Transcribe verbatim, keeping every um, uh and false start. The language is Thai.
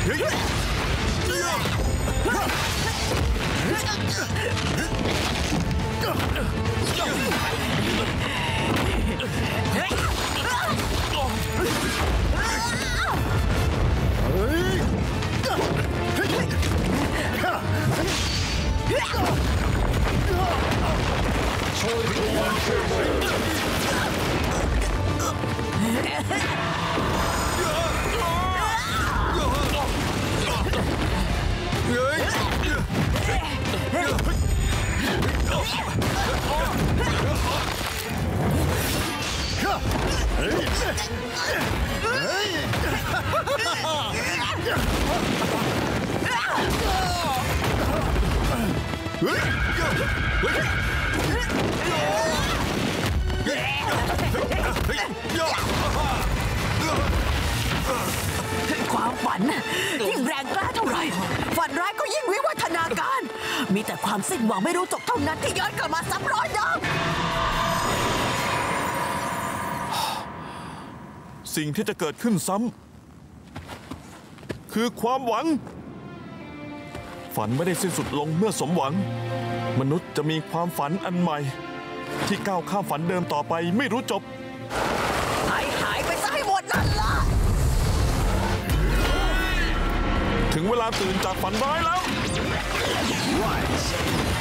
ความฝันยิ่งแรงกล้าเท่าไหร่ฝันร้ายก็ยิ่งวิวัฒนาการมีแต่ความสิ้นหวังไม่รู้จบเท่านั้นที่ย้อนกลับมาซ้ำรอยเดิมสิ่งที่จะเกิดขึ้นซ้ำคือความหวังฝันไม่ได้สิ้นสุดลงเมื่อสมหวังมนุษย์จะมีความฝันอันใหม่ที่ก้าวข้ามฝันเดิมต่อไปไม่รู้จบหายหายไปซะให้หมดนั่นล่ะถึงเวลาตื่นจากฝันร้ายแล้ว